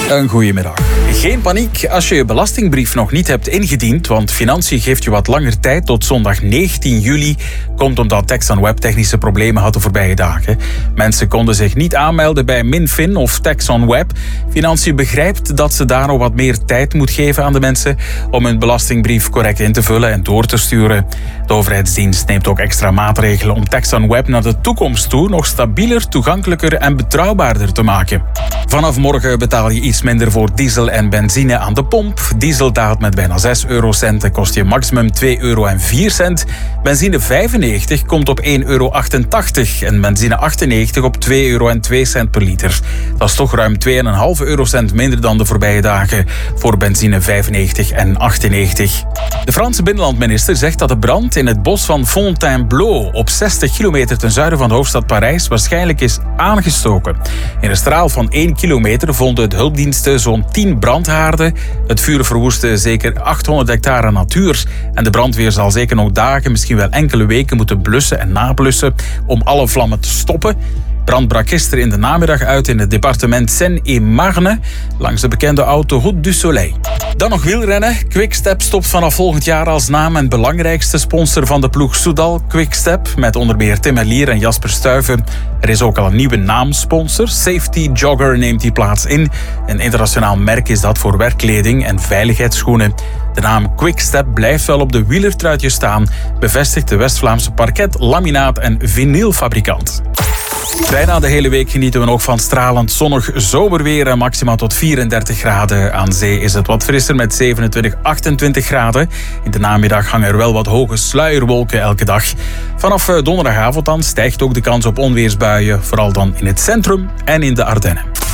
Een goedemiddag. Geen paniek als je je belastingbrief nog niet hebt ingediend, want Financiën geeft je wat langer tijd. Tot zondag 19 juli komt omdat TaxOnWeb technische problemen had de voorbije dagen. Mensen konden zich niet aanmelden bij Minfin of TaxOnWeb. Financiën begrijpt dat ze daar nog wat meer tijd moet geven aan de mensen om hun belastingbrief correct in te vullen en door te sturen. De overheidsdienst neemt ook extra maatregelen om TaxOnWeb naar de toekomst toe nog stabieler, toegankelijker en betrouwbaarder te maken. Vanaf morgen betaal je iets minder voor diesel en benzine aan de pomp. Diesel daalt met bijna 6 eurocent en kost je maximum 2,04 euro. Benzine 95 komt op 1,88 euro en benzine 98 op 2,02 euro per liter. Dat is toch ruim 2,5 eurocent minder dan de voorbije dagen voor benzine 95 en 98. De Franse binnenlandminister zegt dat de brand in het bos van Fontainebleau op 60 kilometer ten zuiden van de hoofdstad Parijs waarschijnlijk is aangestoken. In een straal van 1 kilometer vonden de hulpdiensten zo'n 10 brandhaarden. Het vuur verwoestte zeker 800 hectare natuur. En de brandweer zal zeker nog dagen, misschien wel enkele weken moeten blussen en nablussen om alle vlammen te stoppen. Brand brak gisteren in de namiddag uit in het departement Seine-et-Marne langs de bekende Autoroute du Soleil. Dan nog wielrennen. Quickstep stopt vanaf volgend jaar als naam en belangrijkste sponsor van de ploeg Soudal Quickstep, met onder meer Tim Merlier en Jasper Stuyven. Er is ook al een nieuwe naamsponsor. Safety Jogger neemt die plaats in. Een internationaal merk is dat voor werkkleding en veiligheidsschoenen. De naam Quickstep blijft wel op de wielertruitje staan, bevestigt de West-Vlaamse parket, laminaat en vinylfabrikant. Bijna de hele week genieten we nog van stralend zonnig zomerweer en maximaal tot 34 graden. Aan zee is het wat frisser met 27, 28 graden. In de namiddag hangen er wel wat hoge sluierwolken elke dag. Vanaf donderdagavond dan stijgt ook de kans op onweersbuien, vooral dan in het centrum en in de Ardennen.